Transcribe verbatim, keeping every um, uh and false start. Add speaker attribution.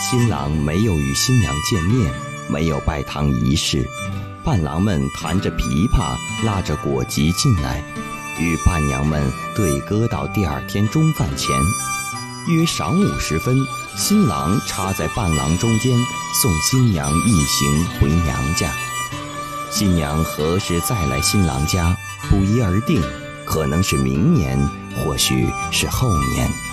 Speaker 1: 新郎没有与新娘见面，没有拜堂仪式，伴郎们弹着琵琶，拉着果集进来，与伴娘们对歌到第二天中饭前。约晌午时分，新郎插在伴郎中间，送新娘一行回娘家。新娘何时再来新郎家，不一而定，可能是明年，或许是后年。